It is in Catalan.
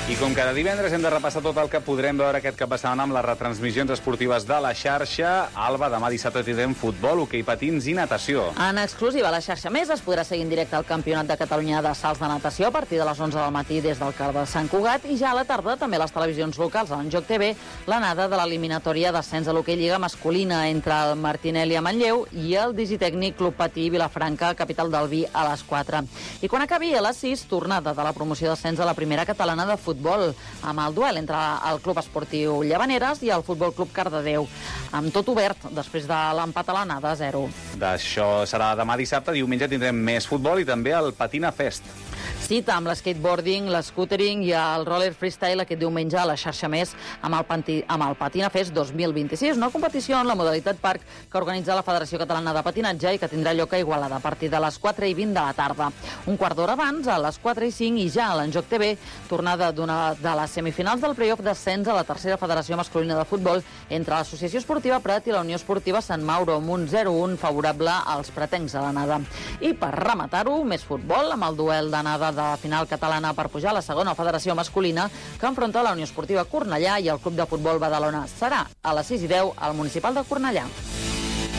I com cada divendres hem de repassar tot el que podrem veure aquest cap de setmana amb les retransmissions esportives de la xarxa. Alba, demà dissabte tindrem futbol, hoquei patins i natació. En exclusiva a la xarxa Més es podrà seguir en directe el Campionat de Catalunya de salts de natació a partir de les 11 del matí des del Car de Sant Cugat, i ja a la tarda també les televisions locals a l'Enjoc TV, l'anada de l'eliminatòria d'ascens de l'hoquei lliga masculina entre el Martinelli a Manlleu i el Digitècnic Club Patí Vilafranca, capital del Vi, a les 4. I quan acabi a les 6, tornada de la promoció d'ascens a la primera catalana de futbol, amb el duel entre el Club Esportiu Llavaneres i el Futbol Club Cardedeu, amb tot obert després de l'empat a l'anada a 0. D'això serà demà dissabte. Diumenge tindrem més futbol i també el Patina Fest. Cita amb l'skateboarding, l'escootering i el roller freestyle aquest diumenge a la xarxa Més amb el Patina Fest 2026, una competició en la modalitat parc que organitza la Federació Catalana de Patinatge i que tindrà lloc a Igualada a partir de les 4:20 de la tarda. Un quart d'hora abans, a les 4:05, i ja a l'Enjoc TV, tornada de les semifinals del playoff d'ascens a la tercera federació masculina de futbol entre l'Associació Esportiva Prat i la Unió Esportiva Sant Mauro, amb un 0-1 favorable als pretencs a l'anada. I per rematar-ho, més futbol amb el duel d'anada de la final catalana per pujar a la segona federació masculina, que enfronta la Unió Esportiva Cornellà i el Club de Futbol Badalona. Serà a les 6:10 al Municipal de Cornellà.